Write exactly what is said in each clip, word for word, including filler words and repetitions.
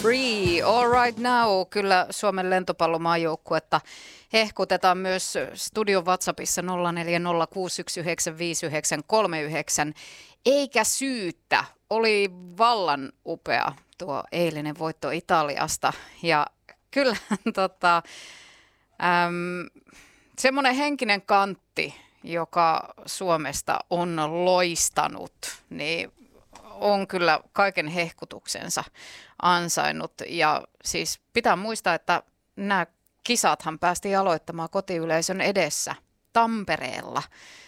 Free, all right now. Kyllä Suomen lentopallomaajoukkuetta hehkutetaan myös studion WhatsAppissa nolla neljä nolla kuusi yksi yhdeksän viisi yhdeksän kolme yhdeksän. Eikä syyttä. Oli vallan upea tuo eilinen voitto Italiasta. Ja kyllä tota, äm, semmoinen henkinen kantti, joka Suomesta on loistanut, niin on kyllä kaiken hehkutuksensa ansainnut. Ja siis pitää muistaa, että nämä kisathan päästiin aloittamaan kotiyleisön edessä Tampereella.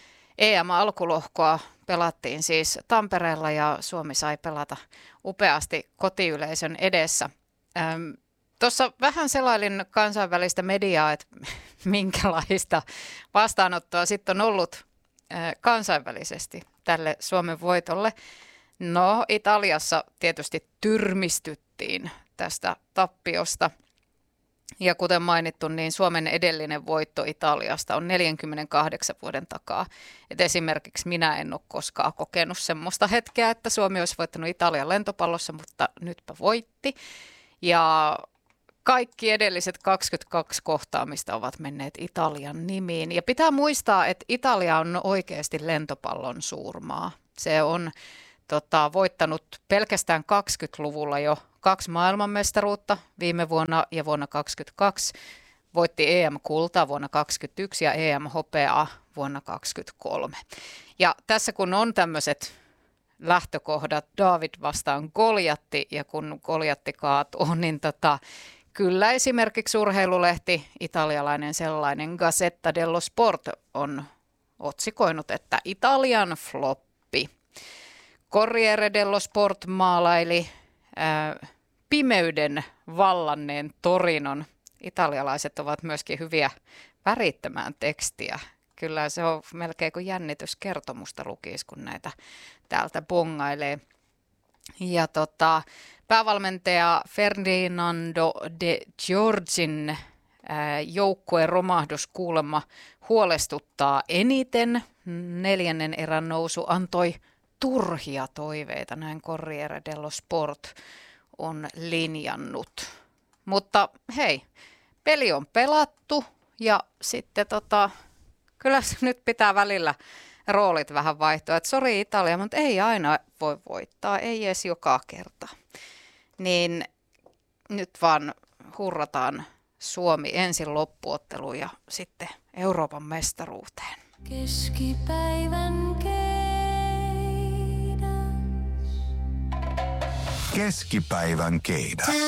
E M-alkulohkoa pelattiin siis Tampereella ja Suomi sai pelata upeasti kotiyleisön edessä. Ähm, Tuossa vähän selailin kansainvälistä mediaa, että minkälaista vastaanottoa sitten on ollut äh, kansainvälisesti tälle Suomen voitolle. No, Italiassa tietysti tyrmistyttiin tästä tappiosta. Ja kuten mainittu, niin Suomen edellinen voitto Italiasta on neljänkymmenenkahdeksan vuoden takaa. Et esimerkiksi minä en ole koskaan kokenut semmoista hetkeä, että Suomi olisi voittanut Italian lentopallossa, mutta nytpä voitti. Ja kaikki edelliset kaksikymmentäkaksi kohtaamista ovat menneet Italian nimiin. Ja pitää muistaa, että Italia on oikeasti lentopallon suurmaa. Se on tota, voittanut pelkästään kaksikymmentäluvulla jo kaksi maailmanmestaruutta viime vuonna ja vuonna kaksikymmentäkaksi. Voitti E M-kultaa vuonna kaksikymmentäyksi ja E M-hopeaa vuonna kaksikymmentäkolme. Ja tässä kun on tämmöiset lähtökohdat, David vastaan Goljatti, ja kun Goljatti kaatuu, niin tota, kyllä esimerkiksi urheilulehti, italialainen sellainen Gazzetta dello Sport, on otsikoinut, että Italian floppi. Corriere dello Sport maalaili ää, pimeyden vallanneen Torinon. Italialaiset ovat myöskin hyviä värittämään tekstiä. Kyllä se on melkein kuin jännityskertomusta lukisi, kun näitä täältä bongailee. Ja tota, päävalmentaja Ferdinando de Giorgin joukkueen romahdus kuulemma huolestuttaa eniten. Neljännen erän nousu antoi turhia toiveita, näin Corriere dello Sport on linjannut. Mutta hei, peli on pelattu ja sitten tota, kyllä nyt pitää välillä roolit vähän vaihtoa. Että sori Italia, mutta ei aina voi voittaa, ei edes joka kerta. Niin nyt vaan hurrataan Suomi ensin loppuotteluun ja sitten Euroopan mestaruuteen. Keskipäivän keidäs. Keskipäivän keidäs.